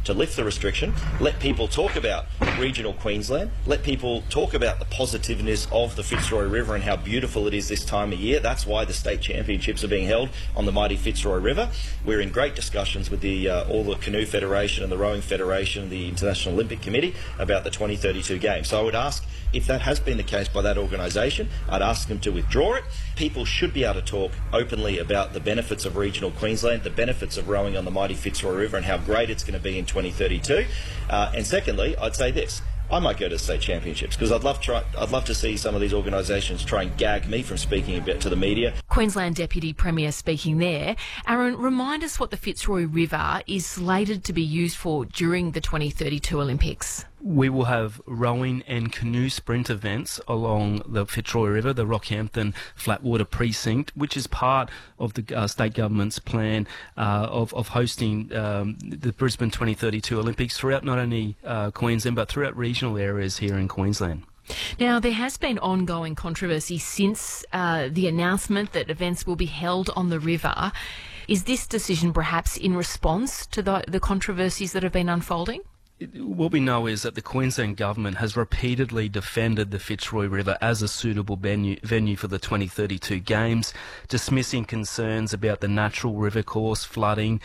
to lift the restriction, let people talk about regional Queensland, let people talk about the positiveness of the Fitzroy River and how beautiful it is this time of year. That's why the state championships are being held on the mighty Fitzroy River. We're in great discussions with all the Canoe Federation and the Rowing Federation and the International Olympic Committee about the 2032 Games. So I would ask, if that has been the case by that organisation, I'd ask them to withdraw it. People should be able to talk openly about the benefits of regional Queensland, the benefits of rowing on the mighty Fitzroy River and how great it's going to be in 2032. And secondly, I'd say this. I might go to the state championships because I'd love to see some of these organisations try and gag me from speaking a bit to the media. Queensland Deputy Premier speaking there. Aaron, remind us what the Fitzroy River is slated to be used for during the 2032 Olympics. We will have rowing and canoe sprint events along the Fitzroy River, the Rockhampton Flatwater Precinct, which is part of the state government's plan of hosting the Brisbane 2032 Olympics throughout not only Queensland but throughout regional areas here in Queensland. Now, there has been ongoing controversy since the announcement that events will be held on the river. Is this decision perhaps in response to the controversies that have been unfolding? What we know is that the Queensland Government has repeatedly defended the Fitzroy River as a suitable venue for the 2032 Games, dismissing concerns about the natural river course, flooding,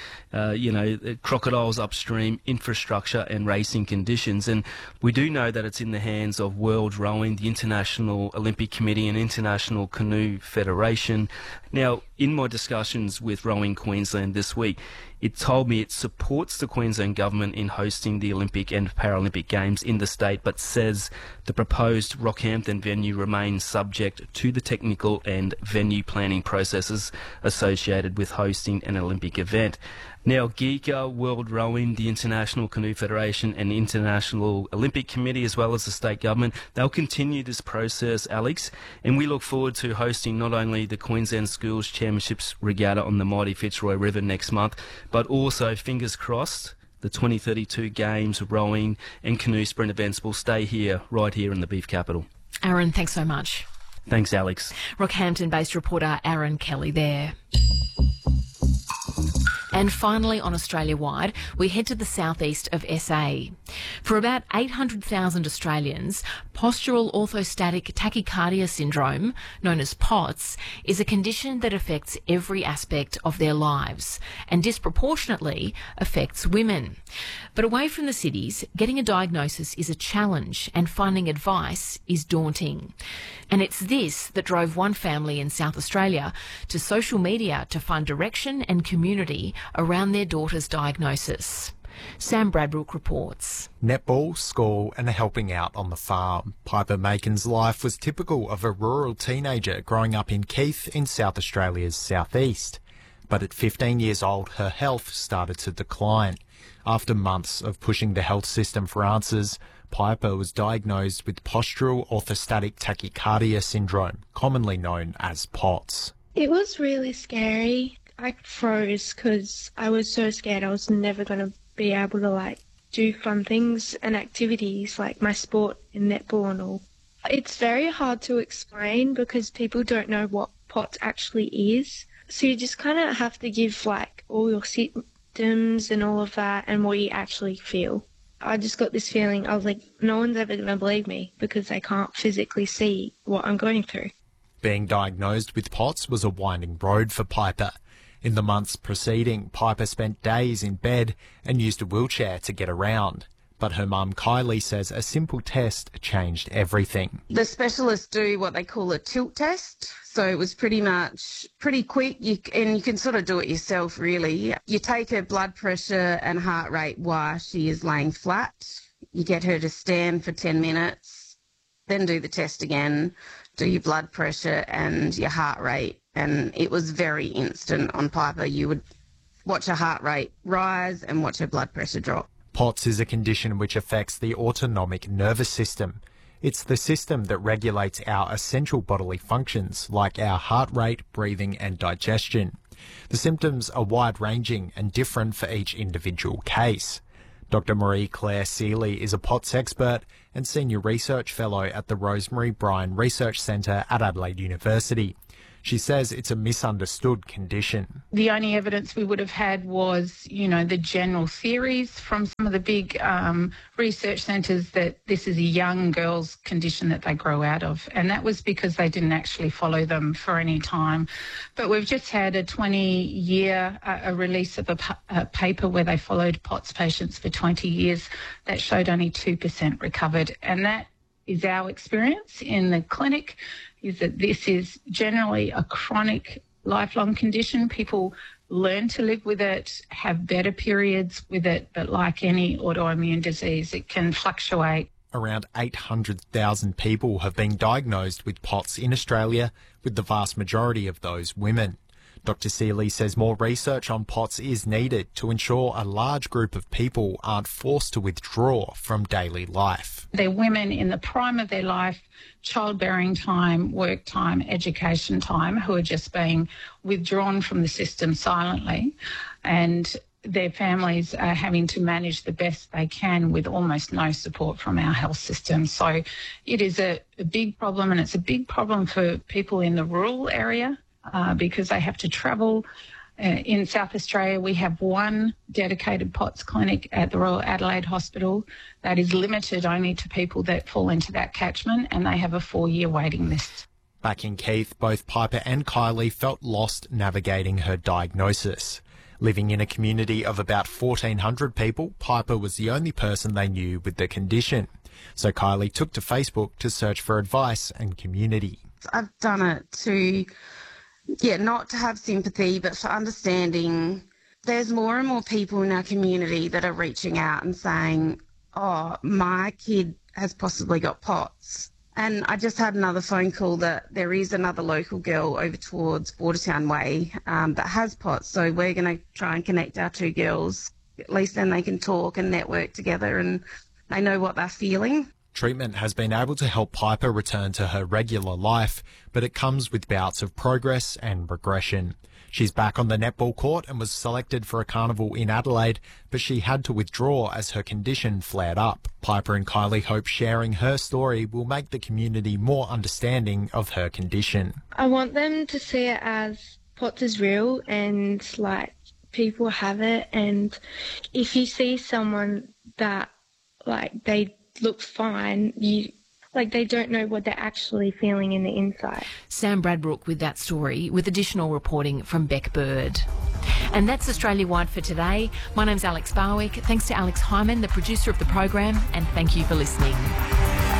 crocodiles upstream, infrastructure and racing conditions. And we do know that it's in the hands of World Rowing, the International Olympic Committee and International Canoe Federation. Now, in my discussions with Rowing Queensland this week, it told me it supports the Queensland Government in hosting the Olympic and Paralympic Games in the state, but says the proposed Rockhampton venue remains subject to the technical and venue planning processes associated with hosting an Olympic event. Now, GICA, World Rowing, the International Canoe Federation and the International Olympic Committee, as well as the state government, they'll continue this process, Alex, and we look forward to hosting not only the Queensland Schools Championships Regatta on the mighty Fitzroy River next month, but also, fingers crossed, the 2032 Games, rowing and canoe sprint events will stay here, right here in the beef capital. Aaron, thanks so much. Thanks, Alex. Rockhampton-based reporter Aaron Kelly there. And finally, on Australia-wide, we head to the southeast of SA. For about 800,000 Australians, postural orthostatic tachycardia syndrome, known as POTS, is a condition that affects every aspect of their lives and disproportionately affects women. But away from the cities, getting a diagnosis is a challenge and finding advice is daunting. And it's this that drove one family in South Australia to social media to find direction and community around their daughter's diagnosis. Sam Bradbrook reports. Netball, school and helping out on the farm. Piper Macon's life was typical of a rural teenager growing up in Keith in South Australia's southeast. But at 15 years old, her health started to decline. After months of pushing the health system for answers, Piper was diagnosed with postural orthostatic tachycardia syndrome, commonly known as POTS. It was really scary. I froze because I was so scared I was never going to be able to do fun things and activities like my sport in netball and all. It's very hard to explain because people don't know what POTS actually is. So you just kind of have to give all your symptoms and all of that and what you actually feel. I just got this feeling, I was like, no one's ever going to believe me because they can't physically see what I'm going through. Being diagnosed with POTS was a winding road for Piper. In the months preceding, Piper spent days in bed and used a wheelchair to get around. But her mum Kylie says a simple test changed everything. The specialists do what they call a tilt test. So it was pretty quick, and you can sort of do it yourself really. You take her blood pressure and heart rate while she is laying flat. You get her to stand for 10 minutes, then do the test again, do your blood pressure and your heart rate. And it was very instant on Piper. You would watch her heart rate rise and watch her blood pressure drop. POTS is a condition which affects the autonomic nervous system. It's the system that regulates our essential bodily functions like our heart rate, breathing and digestion. The symptoms are wide-ranging and different for each individual case. Dr Marie-Claire Seeley is a POTS expert and Senior Research Fellow at the Rosemary Bryan Research Centre at Adelaide University. She says it's a misunderstood condition. The only evidence we would have had was, the general theories from some of the big research centres that this is a young girl's condition that they grow out of. And that was because they didn't actually follow them for any time. But we've just had a 20-year release of a paper where they followed POTS patients for 20 years that showed only 2% recovered. And that is our experience in the clinic, is that this is generally a chronic, lifelong condition. People learn to live with it, have better periods with it, but like any autoimmune disease, it can fluctuate. Around 800,000 people have been diagnosed with POTS in Australia, with the vast majority of those women. Dr. Seeley says more research on POTS is needed to ensure a large group of people aren't forced to withdraw from daily life. They're women in the prime of their life, childbearing time, work time, education time, who are just being withdrawn from the system silently, and their families are having to manage the best they can with almost no support from our health system. So it is a big problem, and it's a big problem for people in the rural area. Because they have to travel. In South Australia, we have one dedicated POTS clinic at the Royal Adelaide Hospital that is limited only to people that fall into that catchment, and they have a 4-year waiting list. Back in Keith, both Piper and Kylie felt lost navigating her diagnosis. Living in a community of about 1,400 people, Piper was the only person they knew with the condition. So Kylie took to Facebook to search for advice and community. I've done it to... not to have sympathy, but for understanding. There's more and more people in our community that are reaching out and saying, oh, my kid has possibly got POTS. And I just had another phone call that there is another local girl over towards Watertown Way that has POTS. So we're going to try and connect our two girls. At least then they can talk and network together and they know what they're feeling. Treatment has been able to help Piper return to her regular life, but it comes with bouts of progress and regression. She's back on the netball court and was selected for a carnival in Adelaide, but she had to withdraw as her condition flared up. Piper and Kylie hope sharing her story will make the community more understanding of her condition. I want them to see it as POTS is real and, people have it, and if you see someone that, they look fine, they don't know what they're actually feeling in the inside. Sam Bradbrook with that story, with additional reporting from Beck Bird. And that's Australia-wide for today. My name's Alex Barwick. Thanks to Alex Hyman, the producer of the program, and thank you for listening.